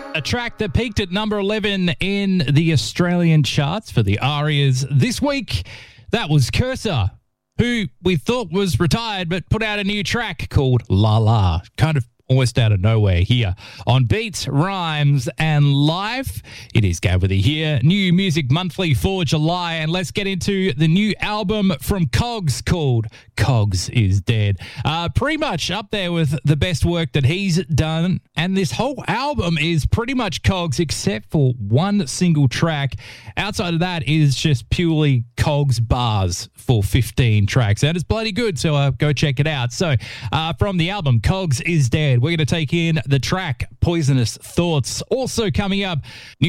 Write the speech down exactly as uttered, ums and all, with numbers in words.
A track that peaked at number eleven in the Australian charts for the Arias this week. That was Cursor, who we thought was retired but put out a new track called La La. Kind of almost out of nowhere here on Beats, Rhymes and Life. It is Gavity here. New Music Monthly for July, and let's get into the new album from Cogs called Cogs is Dead. Uh, pretty much up there with the best work that he's done, and this whole album is pretty much Cogs except for one single track. Outside of that is just purely Cogs bars for fifteen tracks, and it's bloody good, so uh, go check it out. So uh, from the album Cogs is Dead, we're going to take in the track Poisonous Thoughts. Also coming up,